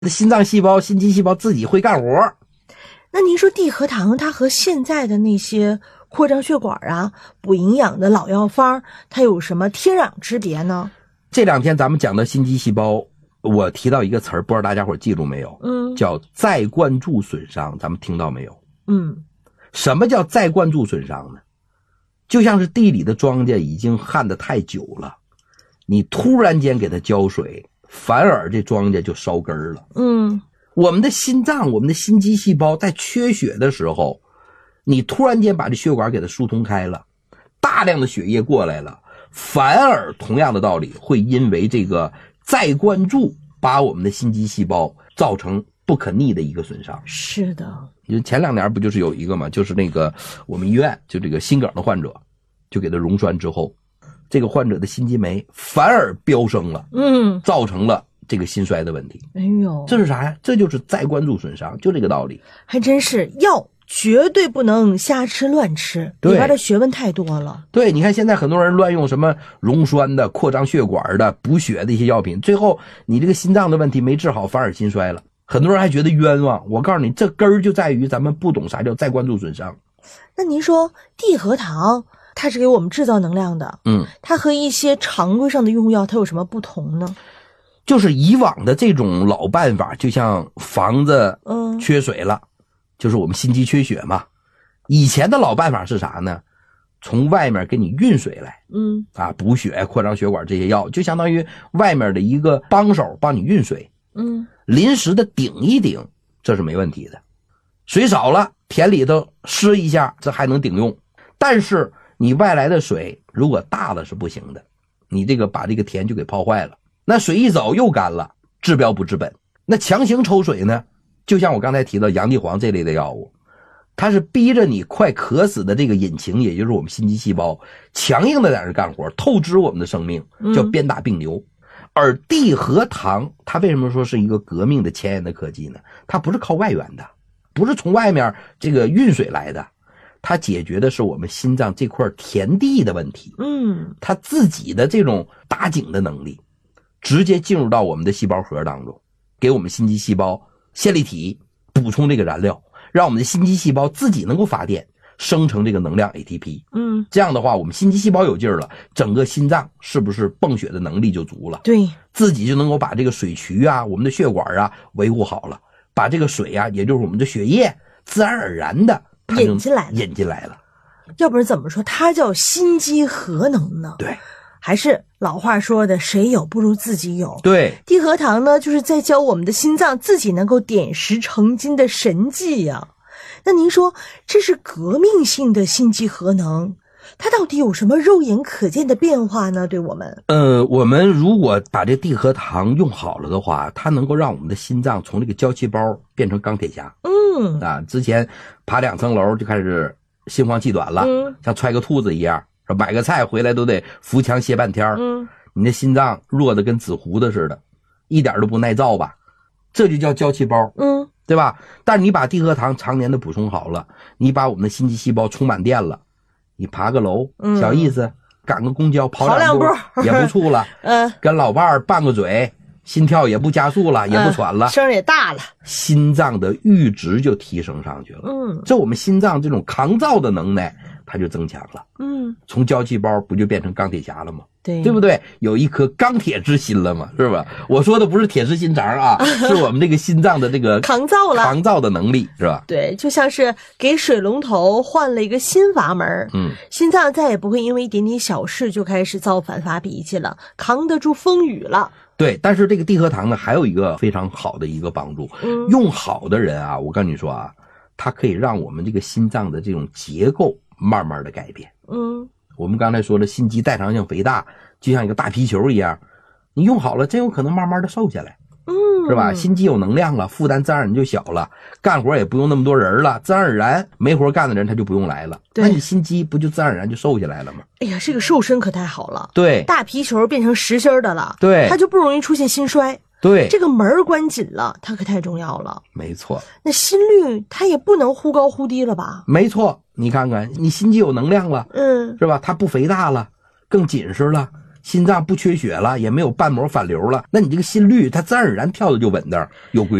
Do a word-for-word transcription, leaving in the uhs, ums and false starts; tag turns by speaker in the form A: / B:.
A: 心脏细胞、心肌细胞自己会干活。
B: 那您说地核糖它和现在的那些扩张血管啊、补营养的老药方，它有什么天壤之别呢？
A: 这两天咱们讲的心肌细胞，我提到一个词儿，不知道大家伙记住没有？嗯，叫再灌注损伤，咱们听到没有？嗯，什么叫再灌注损伤呢？就像是地里的庄稼已经旱得太久了，你突然间给它浇水，反而这庄稼就烧根了。嗯，我们的心脏，我们的心肌细胞在缺血的时候，你突然间把这血管给它疏通开了，大量的血液过来了，反而同样的道理会因为这个再灌注把我们的心肌细胞造成不可逆的一个损伤。
B: 是的，
A: 前两年不就是有一个嘛，就是那个我们医院就这个心梗的患者，就给他溶栓之后，这个患者的心肌酶反而飙升了，嗯，造成了这个心衰的问题。
B: 哎呦，
A: 这是啥呀？这就是再灌注损伤，就这个道理。
B: 还真是，药绝对不能瞎吃乱吃，里边的学问太多了。
A: 对，你看现在很多人乱用什么溶栓的、扩张血管的、补血的一些药品，最后你这个心脏的问题没治好，反而心衰了。很多人还觉得冤枉，我告诉你，这根儿就在于咱们不懂啥叫再灌注损伤。
B: 那您说地核糖它是给我们制造能量的，嗯，它和一些常规上的用药它有什么不同呢？
A: 就是以往的这种老办法，就像房子缺水了，嗯，就是我们心肌缺血嘛。以前的老办法是啥呢？从外面给你运水来，嗯，啊，补血、扩张血管这些药，就相当于外面的一个帮手帮你运水，嗯，临时的顶一顶，这是没问题的。水少了，田里头施一下，这还能顶用。但是你外来的水如果大了是不行的，你这个把这个田就给泡坏了。那水一走又干了，治标不治本。那强行抽水呢，就像我刚才提到洋地黄这类的药物，它是逼着你快渴死的这个引擎，也就是我们心肌细胞，强硬的在这干活，透支我们的生命，叫鞭打病牛。嗯，而地核糖它为什么说是一个革命的前沿的科技呢？它不是靠外源的，不是从外面这个运水来的，它解决的是我们心脏这块田地的问题。嗯，它自己的这种打井的能力直接进入到我们的细胞核当中，给我们心肌细胞线粒体补充这个燃料，让我们的心肌细胞自己能够发电，生成这个能量 A T P。 嗯，这样的话我们心肌细胞有劲儿了，整个心脏是不是泵血的能力就足了？
B: 对，
A: 自己就能够把这个水渠啊、我们的血管啊维护好了，把这个水啊，也就是我们的血液自然而然的
B: 引进来
A: 引进来了。
B: 要不然怎么说它叫心肌核能呢？
A: 对，
B: 还是老话说的，谁有不如自己有。
A: 对，
B: 地核糖呢，就是在教我们的心脏自己能够点石成金的神技呀。那您说这是革命性的心肌核能，它到底有什么肉眼可见的变化呢？对我们
A: 呃，我们如果把这地核糖用好了的话，它能够让我们的心脏从这个胶细胞变成钢铁侠。嗯，啊，之前爬两层楼就开始心慌气短了，嗯，像踹个兔子一样，买个菜回来都得扶墙歇半天。嗯，你的心脏弱得跟紫胡子似的，一点都不耐造吧？这就叫胶细胞。嗯，对吧？但是你把地核糖常年的补充好了，你把我们的心肌细胞充满电了，你爬个楼，嗯，小意思，赶个公交跑两步也不怵了，嗯，跟老伴儿拌个嘴，心跳也不加速了，也不喘了，
B: 嗯，声也大了，
A: 心脏的阈值就提升上去了。嗯，这我们心脏这种抗造的能耐它就增强了。嗯，从胶细胞不就变成钢铁侠了吗？
B: 对，
A: 对不对？有一颗钢铁之心了嘛，是吧？我说的不是铁石心肠啊，是我们这个心脏的这个
B: 抗造了
A: 抗造的能力，是吧？
B: 对，就像是给水龙头换了一个新阀门，嗯，心脏再也不会因为一点点小事就开始造反发脾气了，扛得住风雨了。
A: 对，但是这个地核糖呢，还有一个非常好的一个帮助，嗯，用好的人啊，我跟你说啊，它可以让我们这个心脏的这种结构慢慢的改变。嗯，我们刚才说了，心肌代偿性肥大，就像一个大皮球一样，你用好了，真有可能慢慢的瘦下来。嗯，是吧？心肌有能量了，负担自然而然就小了，干活也不用那么多人了，自然而然没活干的人他就不用来了。那你心肌不就自然而然就瘦下来了吗？
B: 哎呀，这个瘦身可太好了。
A: 对，
B: 大皮球变成实心的了。
A: 对，
B: 它就不容易出现心衰。
A: 对，
B: 这个门关紧了，它可太重要了。
A: 没错。
B: 那心率它也不能忽高忽低了吧？
A: 没错，你看看，你心肌有能量了，嗯，是吧？它不肥大了，更紧实了， 心脏不缺血了，也没有瓣膜反流了，那你这个心率它自然而然跳的就稳当，有规律。